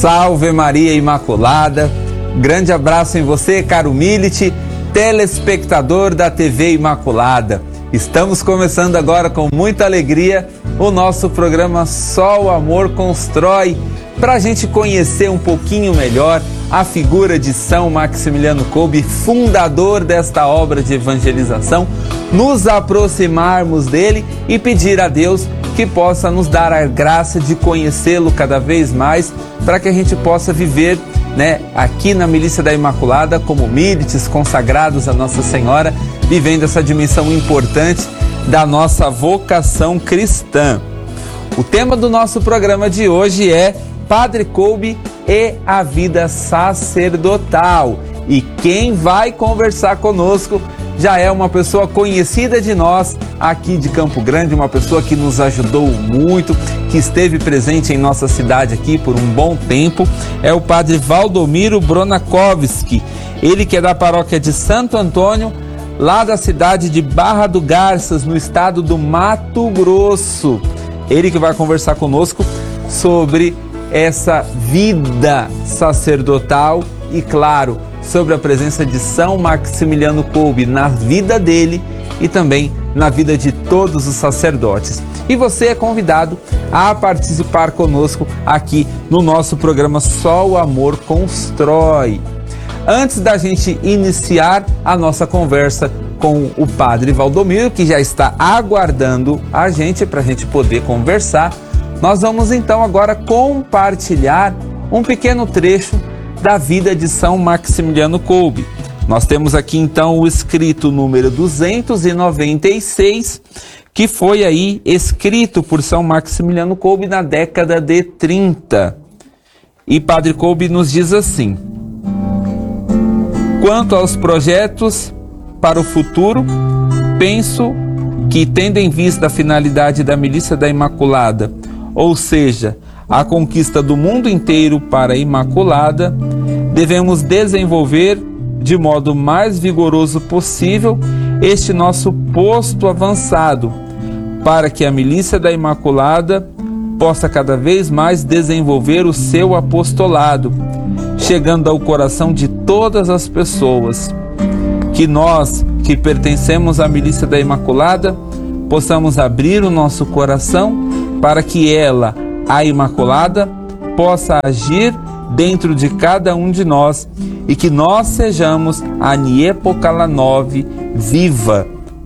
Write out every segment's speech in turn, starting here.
Salve Maria Imaculada, grande abraço em você, caro Milite, telespectador da TV Imaculada. Estamos começando agora com muita alegria o nosso programa Só o Amor Constrói, para a gente conhecer um pouquinho melhor a figura de São Maximiliano Kolbe, fundador desta obra de evangelização, nos aproximarmos dele e pedir a Deus que possa nos dar a graça de conhecê-lo cada vez mais, para que a gente possa viver, aqui na Milícia da Imaculada, como milites consagrados a Nossa Senhora, vivendo essa dimensão importante da nossa vocação cristã. O tema do nosso programa de hoje é Padre Kolbe e a vida sacerdotal. E quem vai conversar conosco já é uma pessoa conhecida de nós aqui de Campo Grande, uma pessoa que nos ajudou muito, que esteve presente em nossa cidade aqui por um bom tempo, é o Padre Valdomiro Bronakowski, ele que é da paróquia de Santo Antônio, lá da cidade de Barra do Garças, no estado do Mato Grosso. Ele que vai conversar conosco sobre essa vida sacerdotal e, claro, sobre a presença de São Maximiliano Kolbe na vida dele e também na vida de todos os sacerdotes. E você é convidado a participar conosco aqui no nosso programa Só o Amor Constrói. Antes da gente iniciar a nossa conversa com o Padre Valdomiro, que já está aguardando a gente para a gente poder conversar, nós vamos então agora compartilhar um pequeno trecho da vida de São Maximiliano Kolbe. Nós temos aqui então o escrito número 296, que foi aí escrito por São Maximiliano Kolbe na década de 30. E Padre Kolbe nos diz assim: quanto aos projetos para o futuro, penso que, tendo em vista a finalidade da Milícia da Imaculada, ou seja, a conquista do mundo inteiro para a Imaculada, devemos desenvolver de modo mais vigoroso possível este nosso posto avançado, para que a Milícia da Imaculada possa cada vez mais desenvolver o seu apostolado, chegando ao coração de todas as pessoas. Que nós, que pertencemos à Milícia da Imaculada, possamos abrir o nosso coração para que ela, a Imaculada, possa agir dentro de cada um de nós e que nós sejamos a Niepokalanov viva.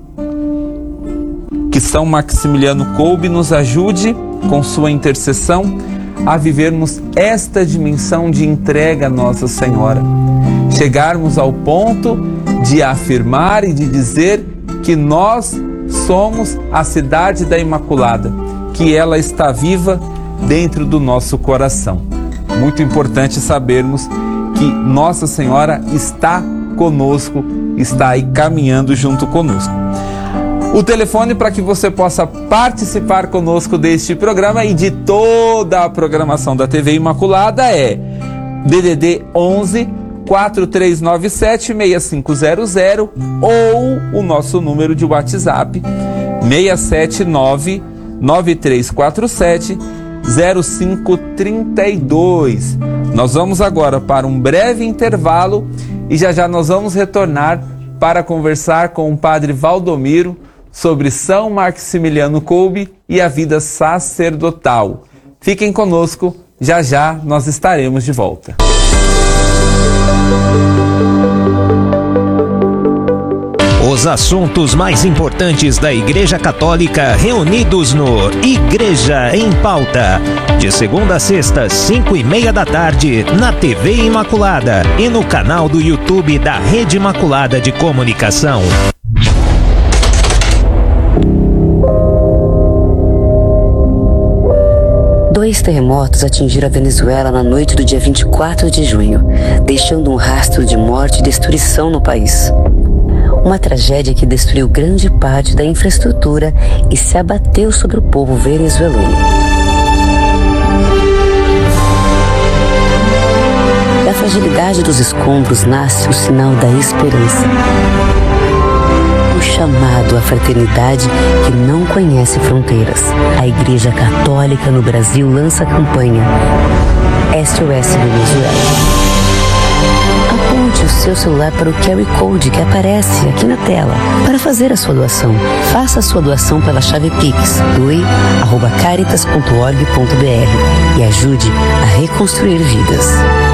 Que São Maximiliano Kolbe nos ajude, com sua intercessão, a vivermos esta dimensão de entrega a Nossa Senhora. Chegarmos ao ponto de afirmar e de dizer que nós somos a cidade da Imaculada, que ela está viva dentro do nosso coração. Muito importante sabermos que Nossa Senhora está conosco, está aí caminhando junto conosco. O telefone para que você possa participar conosco deste programa e de toda a programação da TV Imaculada é DDD 11 4397 6500 ou o nosso número de WhatsApp 679 9347 0532. Nós vamos agora para um breve intervalo e já nós vamos retornar para conversar com o Padre Valdomiro sobre São Maximiliano Kolbe e a vida sacerdotal. Fiquem conosco, já nós estaremos de volta. Os assuntos mais importantes da Igreja Católica reunidos no Igreja em Pauta. De segunda a sexta, 5:30 da tarde, na TV Imaculada e no canal do YouTube da Rede Imaculada de Comunicação. Dois terremotos atingiram a Venezuela na noite do dia 24 de junho, deixando um rastro de morte e destruição no país. Uma tragédia que destruiu grande parte da infraestrutura e se abateu sobre o povo venezuelano. Da fragilidade dos escombros nasce o sinal da esperança. O chamado à fraternidade que não conhece fronteiras. A Igreja Católica no Brasil lança a campanha SOS Venezuela. Aponte o seu celular para o QR Code que aparece aqui na tela para fazer a sua doação. Faça a sua doação pela chave Pix, doe@caritas.org.br e ajude a reconstruir vidas.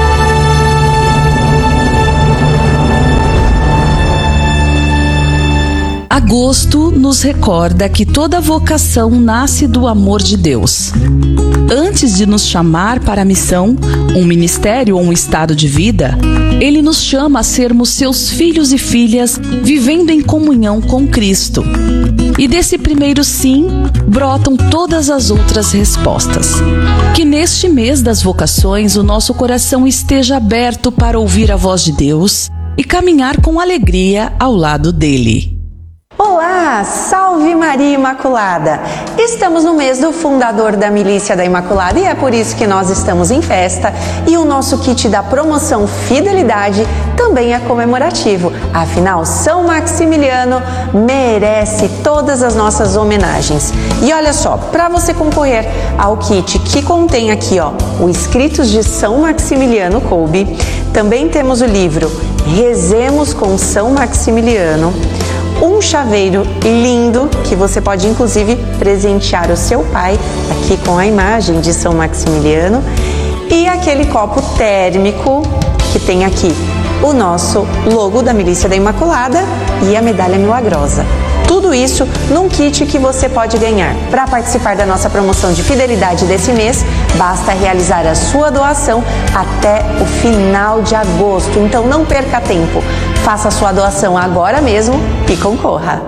Agosto nos recorda que toda vocação nasce do amor de Deus. Antes de nos chamar para a missão, um ministério ou um estado de vida, Ele nos chama a sermos seus filhos e filhas, vivendo em comunhão com Cristo. E desse primeiro sim, brotam todas as outras respostas. Que neste mês das vocações, o nosso coração esteja aberto para ouvir a voz de Deus e caminhar com alegria ao lado dele. Olá, salve Maria Imaculada! Estamos no mês do fundador da Milícia da Imaculada e é por isso que nós estamos em festa e o nosso kit da promoção Fidelidade também é comemorativo. Afinal, São Maximiliano merece todas as nossas homenagens. E olha só, para você concorrer ao kit que contém aqui, o Escritos de São Maximiliano Kolbe, também temos o livro Rezemos com São Maximiliano, um chaveiro lindo que você pode inclusive presentear o seu pai, aqui com a imagem de São Maximiliano, e aquele copo térmico que tem aqui o nosso logo da Milícia da Imaculada e a medalha milagrosa. Tudo isso num kit que você pode ganhar. Para participar da nossa promoção de fidelidade desse mês, basta realizar a sua doação até o final de agosto. Então não perca tempo. Faça a sua doação agora mesmo e concorra.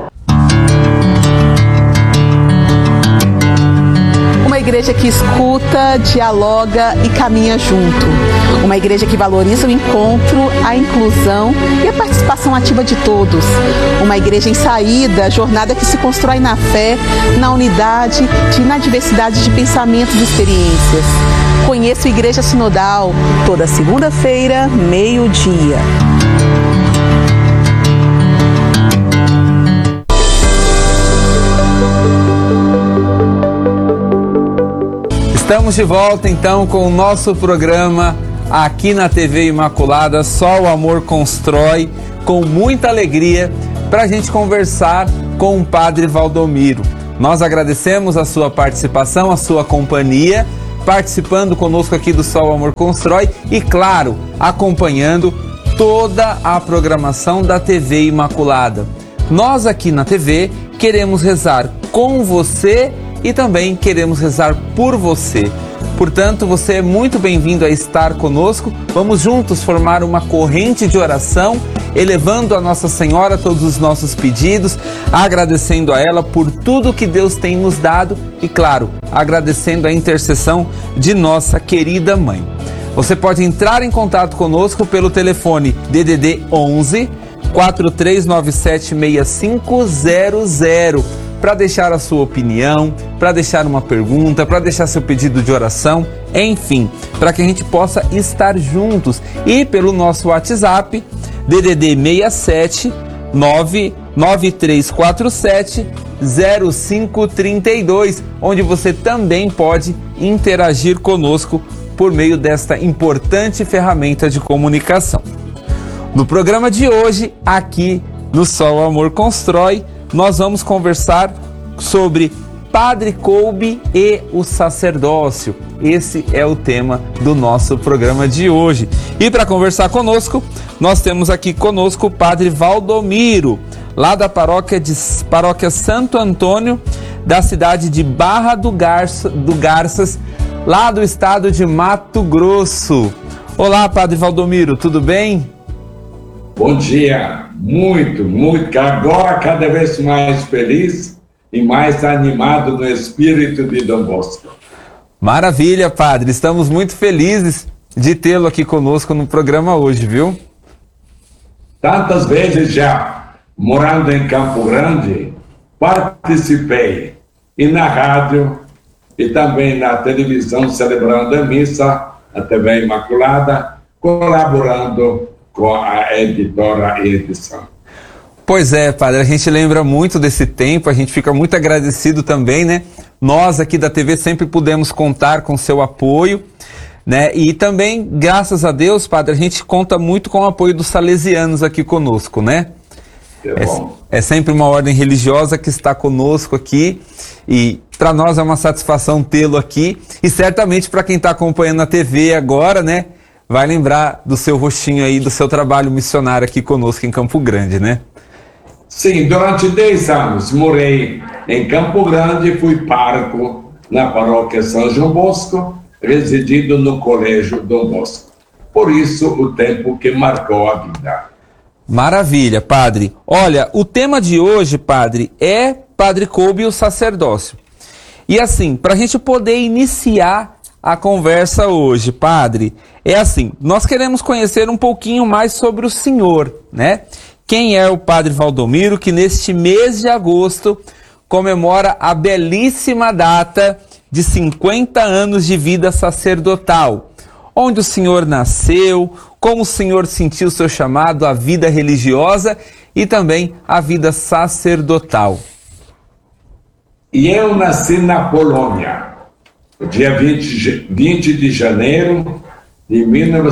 Uma igreja que escuta, dialoga e caminha junto. Uma igreja que valoriza o encontro, a inclusão e a participação ativa de todos. Uma igreja em saída, jornada que se constrói na fé, na unidade e na diversidade de pensamentos e experiências. Conheça a Igreja Sinodal, toda segunda-feira, meio-dia. Estamos de volta então com o nosso programa aqui na TV Imaculada, Só o Amor Constrói, com muita alegria para a gente conversar com o Padre Valdomiro. Nós agradecemos a sua participação, a sua companhia, participando conosco aqui do Só o Amor Constrói e, claro, acompanhando toda a programação da TV Imaculada. Nós aqui na TV queremos rezar com você e também queremos rezar por você. Portanto, você é muito bem-vindo a estar conosco. Vamos juntos formar uma corrente de oração, elevando a Nossa Senhora todos os nossos pedidos, agradecendo a ela por tudo que Deus tem nos dado e, claro, agradecendo a intercessão de nossa querida Mãe. Você pode entrar em contato conosco pelo telefone DDD 11 4397 6500 para deixar a sua opinião, para deixar uma pergunta, para deixar seu pedido de oração, enfim, para que a gente possa estar juntos. E pelo nosso WhatsApp, DDD 67 99347 0532, onde você também pode interagir conosco por meio desta importante ferramenta de comunicação. No programa de hoje, aqui no Só o Amor Constrói, nós vamos conversar sobre Padre Kolbe e o sacerdócio. Esse é o tema do nosso programa de hoje. E para conversar conosco, nós temos aqui conosco o Padre Valdomiro, lá da paróquia Santo Antônio, da cidade de Barra do Garças, lá do estado de Mato Grosso. Olá, Padre Valdomiro, tudo bem? Bom dia, muito, agora cada vez mais feliz e mais animado no espírito de Dom Bosco. Maravilha, Padre, estamos muito felizes de tê-lo aqui conosco no programa hoje, viu? Tantas vezes já, morando em Campo Grande, participei e na rádio e também na televisão celebrando a missa, a TV Imaculada, colaborando com a editora e edição. Pois é, Padre, a gente lembra muito desse tempo, a gente fica muito agradecido também, né? Nós aqui da TV sempre pudemos contar com seu apoio. né? E também, graças a Deus, padre, a gente conta muito com o apoio dos salesianos aqui conosco, né? É sempre uma ordem religiosa que está conosco aqui, e para nós é uma satisfação tê-lo aqui, e certamente para quem está acompanhando a TV agora, né, vai lembrar do seu rostinho aí, do seu trabalho missionário aqui conosco em Campo Grande, né? Sim, durante 10 anos morei em Campo Grande e fui pároco na paróquia São João Bosco, residindo no Colégio Dom Bosco. Por isso, o tempo que marcou a vida. Maravilha, padre. Olha, o tema de hoje, padre, é Padre Kolbe e o sacerdócio. E assim, para a gente poder iniciar a conversa hoje, padre, é assim, nós queremos conhecer um pouquinho mais sobre o senhor, né? Quem é o padre Valdomiro, que neste mês de agosto comemora a belíssima data de 50 anos de vida sacerdotal. Onde o senhor nasceu, como o senhor sentiu seu chamado à vida religiosa e também à vida sacerdotal. E eu nasci na Polônia, no dia 20 de janeiro de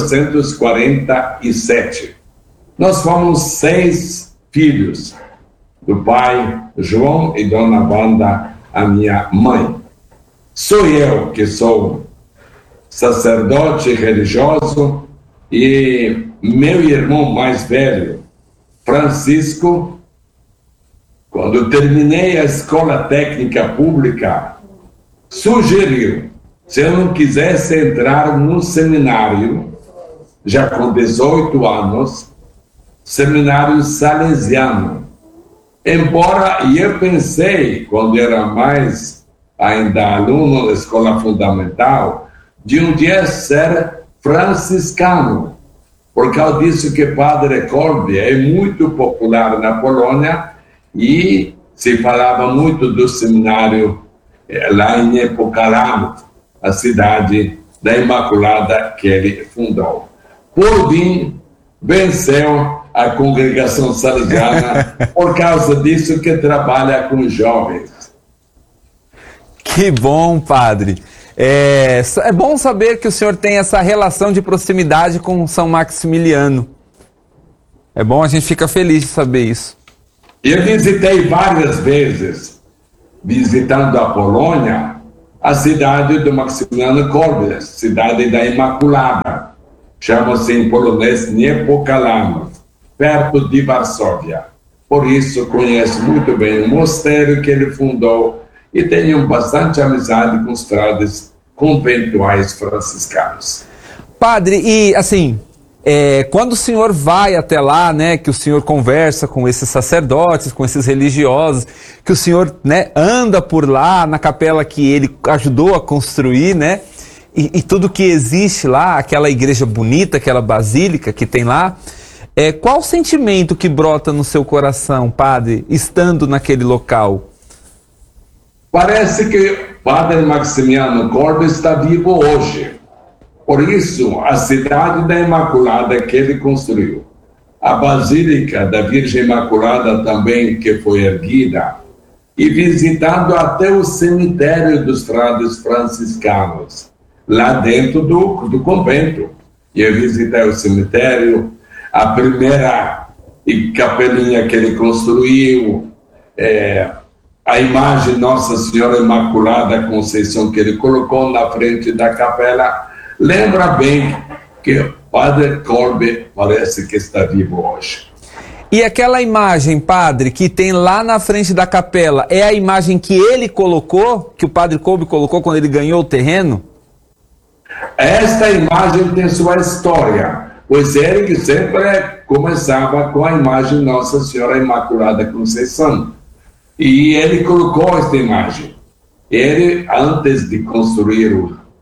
1947. Nós fomos 6 filhos, do pai João e dona Wanda, a minha mãe. Sou eu que sou sacerdote religioso e meu irmão mais velho, Francisco, quando terminei a escola técnica pública, sugeriu, se eu não quisesse entrar no seminário, já com 18 anos, seminário salesiano. Embora eu pensei, quando era mais ainda aluno da escola fundamental, de um dia ser franciscano, por causa disso que Padre Kolbe é muito popular na Polônia e se falava muito do seminário lá em Epocaram, a cidade da Imaculada que ele fundou. Por fim, venceu a congregação salesiana por causa disso que trabalha com jovens. Que bom, padre. É bom saber que o senhor tem essa relação de proximidade com São Maximiliano. É bom, a gente fica feliz de saber isso. Eu visitei várias vezes, visitando a Polônia, a cidade do Maximiliano Kolbe, cidade da Imaculada. Chama-se em polonês Niepokalam, perto de Varsóvia. Por isso conheço muito bem o mosteiro que ele fundou e tenho bastante amizade com os frades conventuais franciscanos. Padre, e assim, quando o senhor vai até lá, né, que o senhor conversa com esses sacerdotes, com esses religiosos, que o senhor, né, anda por lá na capela que ele ajudou a construir, né, e tudo que existe lá, aquela igreja bonita, aquela basílica que tem lá, qual o sentimento que brota no seu coração, padre, estando naquele local? Parece que Padre Maximiliano Kolbe está vivo hoje. Por isso, a cidade da Imaculada que ele construiu, a Basílica da Virgem Imaculada também que foi erguida, e visitando até o cemitério dos frades franciscanos, lá dentro do convento. E eu visitei o cemitério, a primeira capelinha que ele construiu, a imagem Nossa Senhora Imaculada Conceição que ele colocou na frente da capela, lembra bem que o Padre Kolbe parece que está vivo hoje. E aquela imagem, padre, que tem lá na frente da capela, é a imagem que ele colocou, que o Padre Kolbe colocou quando ele ganhou o terreno? Esta imagem tem sua história, pois ele que sempre começava com a imagem Nossa Senhora Imaculada Conceição. E ele colocou esta imagem. Ele, antes de construir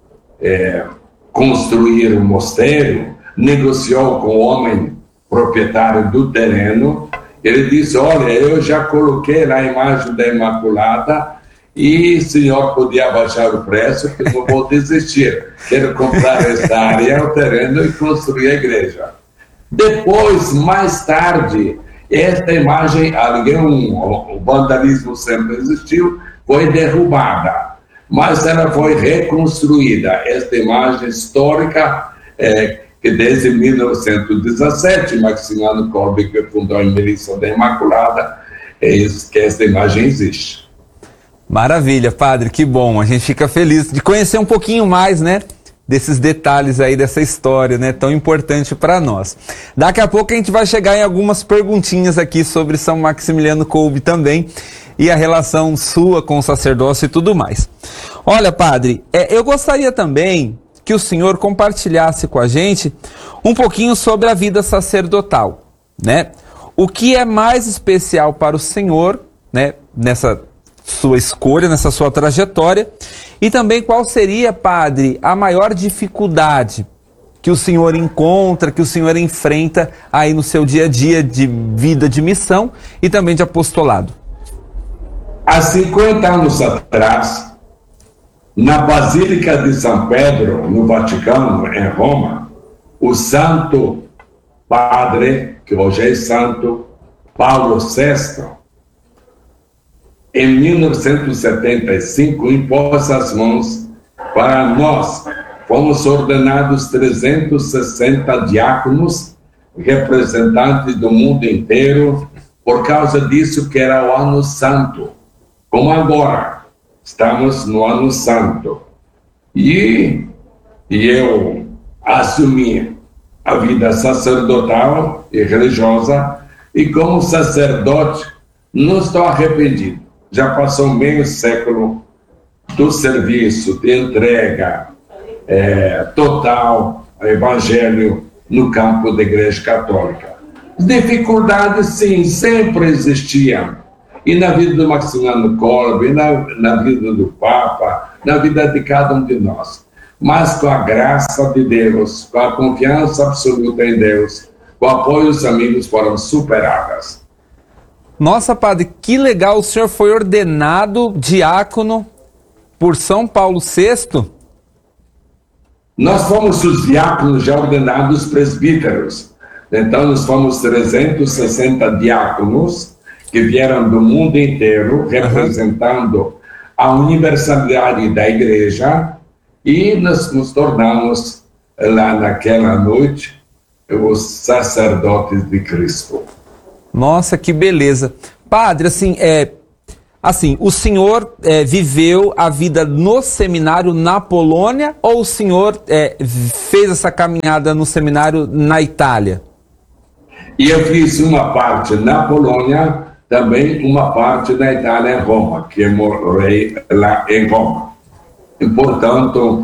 o mosteiro, negociou com o homem proprietário do terreno. Ele disse, olha, eu já coloquei lá a imagem da Imaculada e o senhor podia baixar o preço, que eu não vou desistir. Quero comprar esta área, o terreno, e construir a igreja. Depois, mais tarde, esta imagem, o vandalismo sempre existiu, foi derrubada. mas ela foi reconstruída. Esta imagem histórica, que desde 1917, Maximiano Kolbe, que fundou a Milícia da Imaculada, que esta imagem existe. Maravilha, padre, que bom. A gente fica feliz de conhecer um pouquinho mais, né, desses detalhes aí dessa história, né, tão importante para nós. Daqui a pouco a gente vai chegar em algumas perguntinhas aqui sobre São Maximiliano Kolbe também e a relação sua com o sacerdócio e tudo mais. Olha, padre, eu gostaria também que o senhor compartilhasse com a gente um pouquinho sobre a vida sacerdotal, né? O que é mais especial para o senhor, né, nessa sua escolha, nessa sua trajetória, e também qual seria, padre, a maior dificuldade que o senhor encontra, que o senhor enfrenta aí no seu dia a dia de vida de missão e também de apostolado? Há 50 anos atrás, na Basílica de São Pedro, no Vaticano, em Roma, o Santo Padre, que hoje é santo, Paulo VI, em 1975, impôs as mãos para nós. Fomos ordenados 360 diáconos, representantes do mundo inteiro, por causa disso que era o Ano Santo. Como agora, estamos no Ano Santo. E eu assumi a vida sacerdotal e religiosa, e como sacerdote, não estou arrependido. Já passou meio século do serviço, de entrega total ao Evangelho no campo da Igreja Católica. Dificuldades, sim, sempre existiam. E na vida do Maximiano Kolbe, na vida do Papa, na vida de cada um de nós. Mas com a graça de Deus, com a confiança absoluta em Deus, com o apoio dos amigos, foram superadas. Nossa, padre, que legal, o senhor foi ordenado diácono por São Paulo VI? Nós fomos os diáconos já ordenados presbíteros. Então, nós fomos 360 diáconos que vieram do mundo inteiro, representando a universalidade da Igreja, e nós nos tornamos, lá naquela noite, os sacerdotes de Cristo. Nossa, que beleza. Padre, assim, o senhor viveu a vida no seminário na Polônia, ou o senhor fez essa caminhada no seminário na Itália? E eu fiz uma parte na Polônia, também uma parte na Itália, em Roma, que eu morei lá em Roma. E, portanto,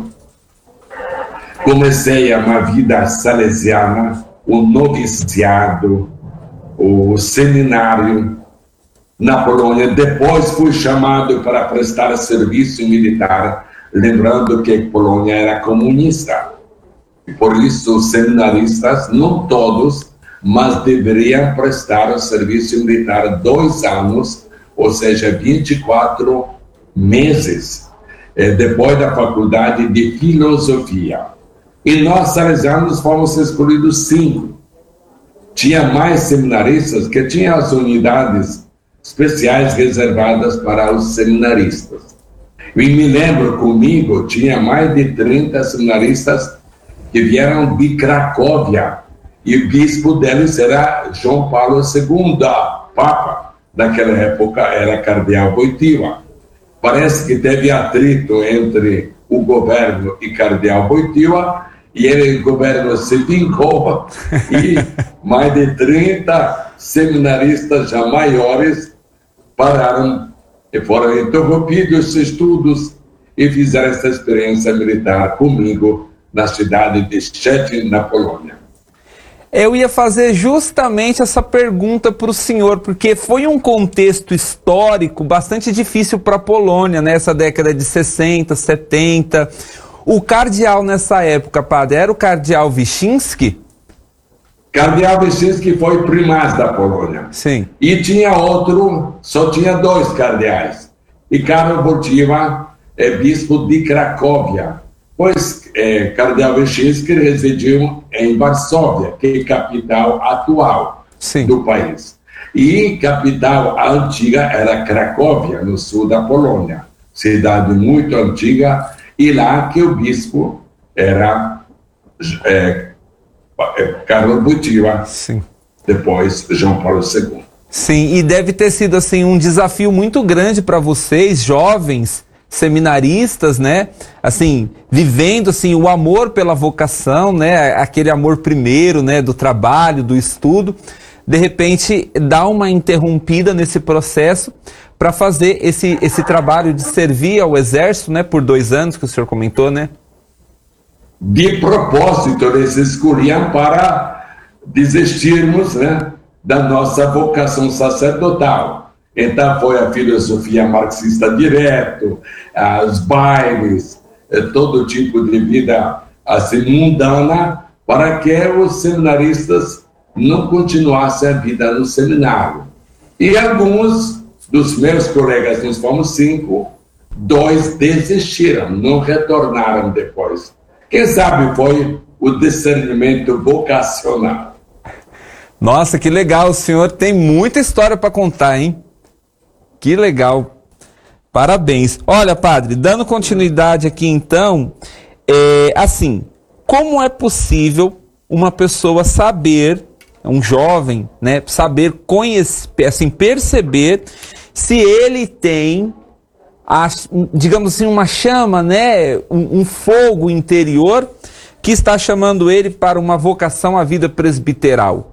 comecei uma vida salesiana, o noviciado, o seminário na Polônia. Depois fui chamado para prestar serviço militar, lembrando que a Polônia era comunista. E por isso os seminaristas, não todos, mas deveriam prestar o serviço militar 2 anos, ou seja, 24 meses, depois da faculdade de filosofia. E nós, salesianos, fomos escolhidos 5. Tinha mais seminaristas, que tinham as unidades especiais reservadas para os seminaristas. E me lembro, comigo, tinha mais de 30 seminaristas que vieram de Cracóvia, e o bispo deles era João Paulo II, Papa. Naquela época era Cardeal Wojtyła. Parece que teve atrito entre o governo e Cardeal Wojtyła, e o governo se vingou, e mais de 30 seminaristas já maiores pararam e foram interrompidos os estudos e fizeram essa experiência militar comigo na cidade de Szczecin, na Polônia. Eu ia fazer justamente essa pergunta para o senhor, porque foi um contexto histórico bastante difícil para a Polônia, nessa década de 60, 70. O cardeal nessa época, padre, era o cardeal Wyszynski? Cardeal Wyszynski foi primaz da Polônia. Sim. E tinha outro, só tinha 2 cardeais. E Karol Wojtyła é bispo de Cracóvia, pois Cardeal Wyszynski residiu em Varsóvia, que é a capital atual do país. E capital antiga era Cracóvia, no sul da Polônia. cidade muito antiga, e lá que o bispo era Carlos Boitiva, Sim. depois João Paulo II. Sim, e deve ter sido assim um desafio muito grande para vocês, jovens seminaristas, né? Assim, vivendo assim o amor pela vocação, né? Aquele amor primeiro, né? Do trabalho, do estudo. De repente, dá uma interrompida nesse processo para fazer esse trabalho de servir ao exército, né? Por 2 anos, que o senhor comentou, né? De propósito, eles escolhiam para desistirmos, né, da nossa vocação sacerdotal. Então foi a filosofia marxista direto, os bailes, todo tipo de vida assim mundana, para que os seminaristas não continuassem a vida no seminário. E alguns dos meus colegas, nós fomos 5, 2 desistiram, não retornaram depois. Quem sabe foi o discernimento vocacional. Nossa, que legal, o senhor tem muita história para contar, hein? Que legal. Parabéns. Olha, padre, dando continuidade aqui então, assim, como é possível uma pessoa saber, um jovem, né, saber conhecer, assim, perceber se ele tem, digamos assim, uma chama, né, um fogo interior que está chamando ele para uma vocação à vida presbiteral?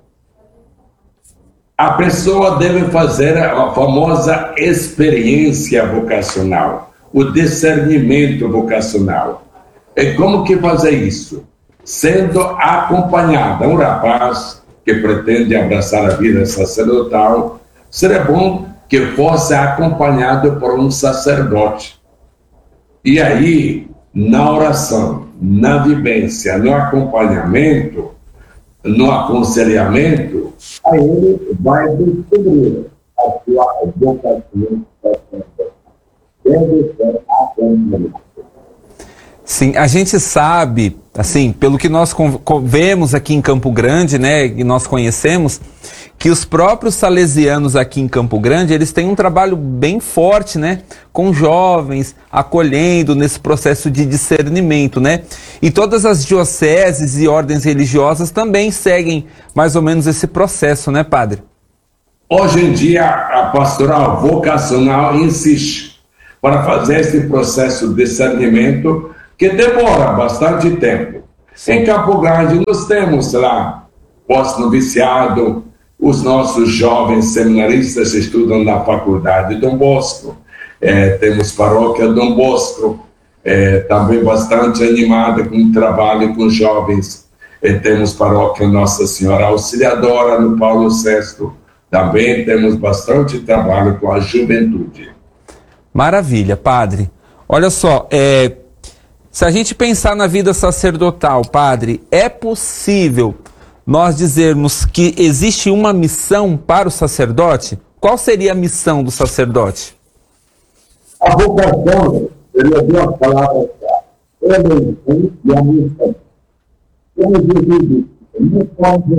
A pessoa deve fazer a famosa experiência vocacional, o discernimento vocacional. E como que fazer isso? Sendo acompanhada. Um rapaz que pretende abraçar a vida sacerdotal, seria bom que fosse acompanhado por um sacerdote. E aí, na oração, na vivência, no acompanhamento, no aconselhamento, aí ele vai descobrir a sua vocação sacerdotal. Deve ser acompanhado. Sim, a gente sabe, assim, pelo que nós vemos aqui em Campo Grande, né, e nós conhecemos, que os próprios salesianos aqui em Campo Grande, eles têm um trabalho bem forte, né, com jovens, acolhendo nesse processo de discernimento, né, e todas as dioceses e ordens religiosas também seguem mais ou menos esse processo, né, padre? Hoje em dia, a pastoral vocacional insiste para fazer esse processo de discernimento que demora bastante tempo. Sim. Em Campo Grande, nós temos lá, pós-noviciado, os nossos jovens seminaristas estudam na Faculdade Dom Bosco, temos Paróquia Dom Bosco, também bastante animada com o trabalho com jovens, temos Paróquia Nossa Senhora Auxiliadora no Paulo VI, também temos bastante trabalho com a juventude. Maravilha, padre. Olha só, se a gente pensar na vida sacerdotal, padre, é possível nós dizermos que existe uma missão para o sacerdote? Qual seria a missão do sacerdote? A vocação, ele ouviu as palavras ele e a missão. Como diz, não pode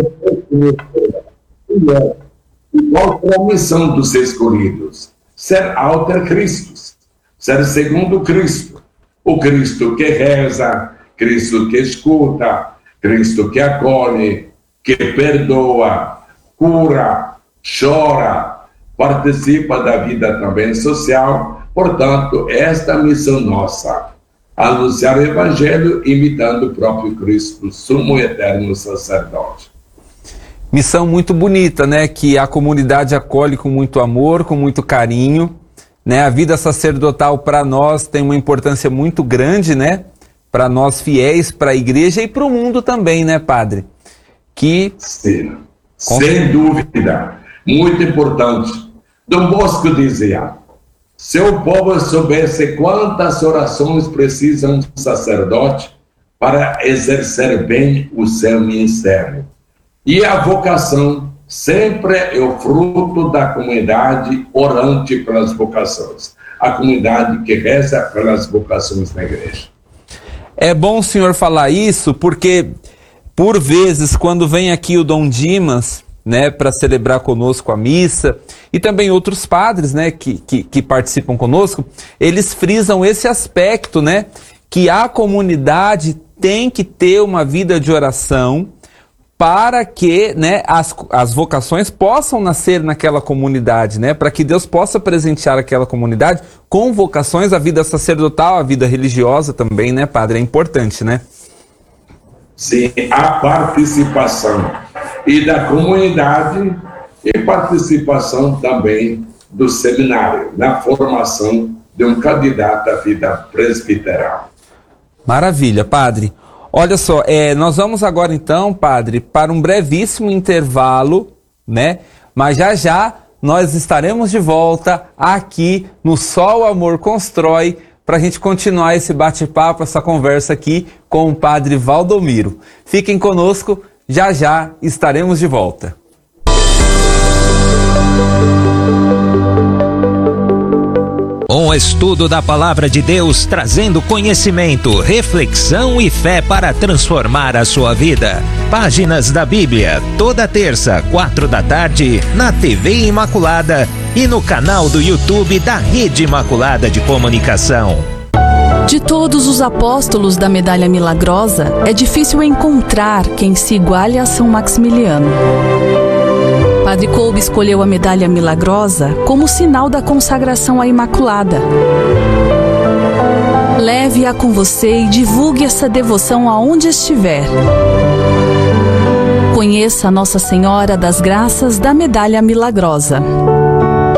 ser e qual é a missão dos escolhidos? Ser alter Christus, ser segundo Cristo. O Cristo que reza, Cristo que escuta, Cristo que acolhe, que perdoa, cura, chora, participa da vida também social. Portanto, esta é a missão nossa, anunciar o Evangelho imitando o próprio Cristo, sumo e eterno sacerdote. Missão muito bonita, né? Que a comunidade acolhe com muito amor, com muito carinho, né? A vida sacerdotal para nós tem uma importância muito grande, né? Para nós fiéis, para a igreja e para o mundo também, né, padre? Sim, sem dúvida, muito importante. Dom Bosco dizia, se o povo soubesse quantas orações precisa um sacerdote para exercer bem o seu ministério. E a vocação sempre é o fruto da comunidade orante pelas vocações, a comunidade que reza pelas vocações na igreja. É bom o senhor falar isso, porque por vezes quando vem aqui o Dom Dimas, né, para celebrar conosco a missa, e também outros padres, né, que participam conosco, eles frisam esse aspecto, né, que a comunidade tem que ter uma vida de oração para que, né, as vocações possam nascer naquela comunidade, né, para que Deus possa presentear aquela comunidade com vocações, a vida sacerdotal, a vida religiosa também, né, padre? É importante, né? Sim, a participação e da comunidade e participação também do seminário na formação de um candidato à vida presbiteral. Maravilha, padre. Olha só, nós vamos agora então, padre, para um brevíssimo intervalo, né? Mas já já nós estaremos de volta aqui no Sol Amor Constrói para a gente continuar esse bate-papo, essa conversa aqui com o padre Valdomiro. Fiquem conosco, já já estaremos de volta. Um estudo da Palavra de Deus trazendo conhecimento, reflexão e fé para transformar a sua vida. Páginas da Bíblia, toda terça, 4 da tarde, na TV Imaculada e no canal do YouTube da Rede Imaculada de Comunicação. De todos os apóstolos da Medalha Milagrosa, é difícil encontrar quem se iguale a São Maximiliano. Padre Kolbe escolheu a Medalha Milagrosa como sinal da consagração à Imaculada. Leve-a com você e divulgue essa devoção aonde estiver. Conheça a Nossa Senhora das Graças da Medalha Milagrosa.